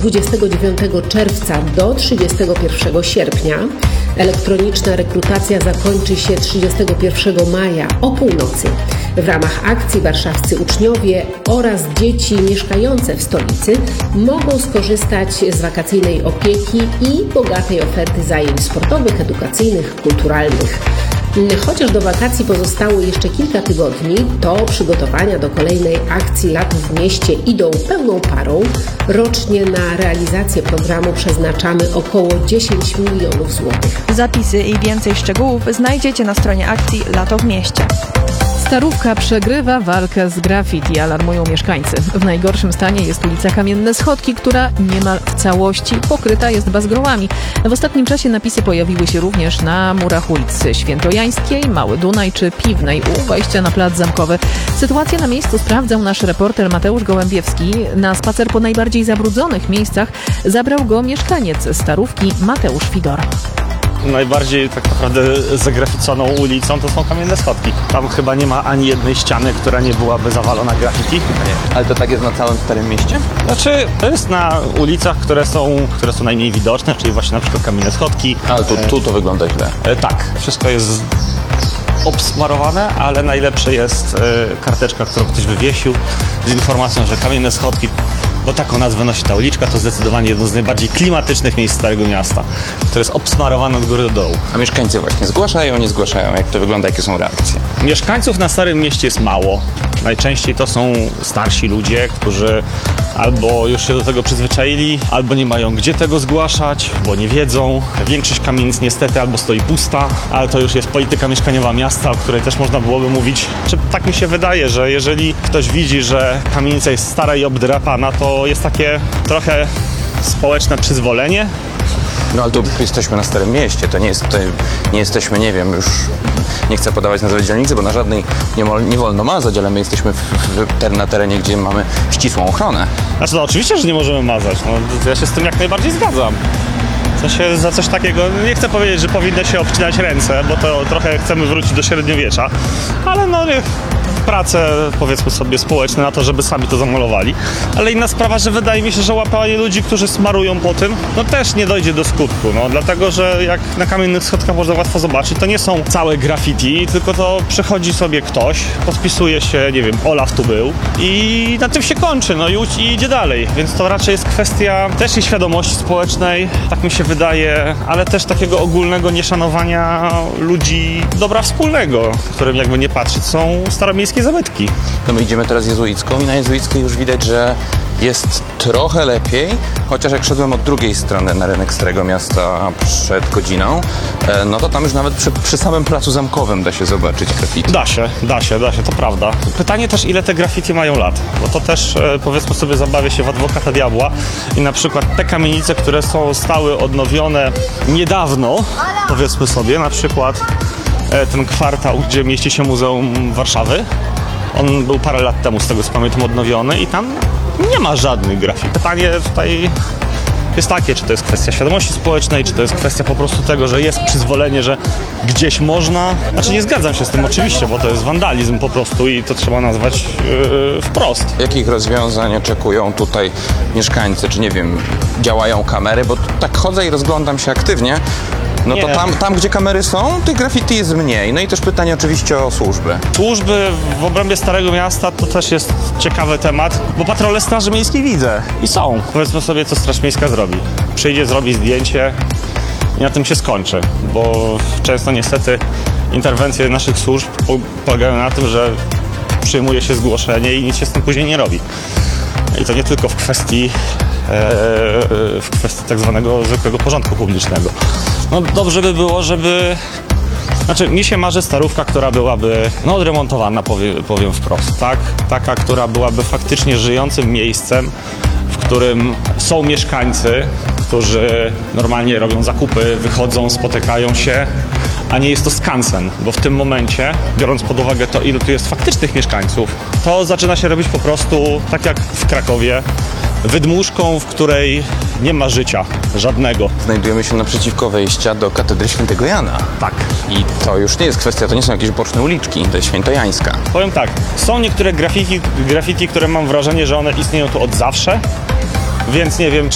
29 czerwca do 31 sierpnia. Elektroniczna rekrutacja zakończy się 31 maja o północy. W ramach akcji warszawscy uczniowie oraz dzieci mieszkające w stolicy mogą skorzystać z wakacyjnej opieki i bogatej oferty zajęć sportowych, edukacyjnych, kulturalnych. Chociaż do wakacji pozostało jeszcze kilka tygodni, to przygotowania do kolejnej akcji Lato w mieście idą pełną parą. Rocznie na realizację programu przeznaczamy około 10 milionów złotych. Zapisy i więcej szczegółów znajdziecie na stronie akcji Lato w mieście. Starówka przegrywa walkę z graffiti, alarmują mieszkańcy. W najgorszym stanie jest ulica Kamienne Schodki, która niemal w całości pokryta jest bazgrołami. W ostatnim czasie napisy pojawiły się również na murach ulicy Świętojańskiej, Mały Dunaj czy Piwnej u wejścia na Plac Zamkowy. Sytuację na miejscu sprawdzał nasz reporter Mateusz Gołębiewski. Na spacer po najbardziej zabrudzonych miejscach zabrał go mieszkaniec Starówki Mateusz Fidor. Najbardziej tak naprawdę zagraficowaną ulicą to są Kamienne Schodki. Tam chyba nie ma ani jednej ściany, która nie byłaby zawalona graffiti. Ale to tak jest na całym Starym Mieście? Znaczy, to jest na ulicach, które są najmniej widoczne, czyli właśnie na przykład Kamienne Schodki. Ale tu to wygląda źle. Tak, wszystko jest obsmarowane, ale najlepsze jest karteczka, którą ktoś wywiesił z informacją, że Kamienne Schodki, bo taką nazwę nosi ta uliczka, to zdecydowanie jedno z najbardziej klimatycznych miejsc Starego Miasta, które jest obsmarowane od góry do dołu. A mieszkańcy właśnie zgłaszają, nie zgłaszają? Jak to wygląda, jakie są reakcje? Mieszkańców na Starym Mieście jest mało. Najczęściej to są starsi ludzie, którzy albo już się do tego przyzwyczaili, albo nie mają gdzie tego zgłaszać, bo nie wiedzą. Większość kamienic niestety albo stoi pusta, ale to już jest polityka mieszkaniowa miasta, o której też można byłoby mówić. Tak mi się wydaje, że jeżeli ktoś widzi, że kamienica jest stara i obdrapana, to jest takie trochę społeczne przyzwolenie. No ale tu jesteśmy na Starym Mieście, to nie jesteśmy, nie wiem, już nie chcę podawać nazwy dzielnicy, bo na żadnej nie wolno mazać, ale my jesteśmy na terenie, gdzie mamy ścisłą ochronę. Znaczy, no oczywiście, że nie możemy mazać, no, ja się z tym jak najbardziej zgadzam. W sensie za coś takiego, nie chcę powiedzieć, że powinno się obcinać ręce, bo to trochę chcemy wrócić do średniowiecza, ale no niech prace, powiedzmy sobie, społeczne na to, żeby sami to zamalowali. Ale inna sprawa, że wydaje mi się, że łapanie ludzi, którzy smarują po tym, no też nie dojdzie do skutku, no dlatego, że jak na Kamiennych Schodkach można łatwo zobaczyć, to nie są całe graffiti, tylko to przychodzi sobie ktoś, podpisuje się, nie wiem, Olaf tu był i na tym się kończy, no i idzie dalej, więc to raczej jest kwestia też i świadomości społecznej, tak mi się wydaje, ale też takiego ogólnego nieszanowania ludzi dobra wspólnego, którym jakby nie patrzeć są staromiejskie zabytki. No my idziemy teraz Jezuicką i na Jezuickiej już widać, że jest trochę lepiej, chociaż jak szedłem od drugiej strony na rynek Starego Miasta przed godziną, no to tam już nawet przy samym Placu Zamkowym da się zobaczyć graffiti. Da się, to prawda. Pytanie też, ile te graffiti mają lat, bo to też, powiedzmy sobie, zabawię się w adwokata diabła i na przykład te kamienice, które zostały odnowione niedawno, powiedzmy sobie, na przykład ten kwartał, gdzie mieści się Muzeum Warszawy, on był parę lat temu, z tego co pamiętam, odnowiony i tam nie ma żadnych grafik. Pytanie tutaj jest takie, czy to jest kwestia świadomości społecznej, czy to jest kwestia po prostu tego, że jest przyzwolenie, że gdzieś można. Znaczy nie zgadzam się z tym oczywiście, bo to jest wandalizm po prostu i to trzeba nazwać wprost. Jakich rozwiązań oczekują tutaj mieszkańcy? Czy nie wiem, działają kamery? Bo tak chodzę i rozglądam się aktywnie. No to tam, gdzie kamery są, tych graffiti jest mniej. No i też pytanie oczywiście o służby. Służby w obrębie Starego Miasta to też jest ciekawy temat, bo patrole Straży Miejskiej widzę i są. Powiedzmy sobie, co Straż Miejska zrobi. Przyjdzie, zrobi zdjęcie i na tym się skończy, bo często niestety interwencje naszych służb polegają na tym, że przyjmuje się zgłoszenie i nic się z tym później nie robi. I to nie tylko w kwestii tak zwanego zwykłego porządku publicznego. No dobrze by było, żeby... Znaczy, mi się marzy Starówka, która byłaby odremontowana, powiem wprost, tak? Taka, która byłaby faktycznie żyjącym miejscem, w którym są mieszkańcy, którzy normalnie robią zakupy, wychodzą, spotykają się, a nie jest to skansen, bo w tym momencie, biorąc pod uwagę to, ilu tu jest faktycznych mieszkańców, to zaczyna się robić po prostu, tak jak w Krakowie, wydmuszką, w której nie ma życia żadnego. Znajdujemy się naprzeciwko wejścia do katedry Świętego Jana. Tak. I to już nie jest kwestia, to nie są jakieś boczne uliczki, to jest Świętojańska. Powiem tak, są niektóre graffiti, które mam wrażenie, że one istnieją tu od zawsze, więc nie wiem,